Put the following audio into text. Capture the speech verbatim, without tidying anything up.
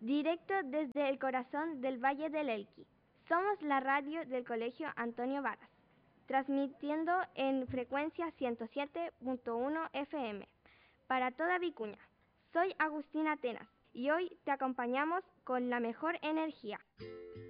directo desde el corazón del Valle del Elqui. Somos la radio del Colegio Antonio Varas, transmitiendo en frecuencia ciento siete punto uno F M para toda Vicuña. Soy Agustina Atenas y hoy te acompañamos con la mejor energía.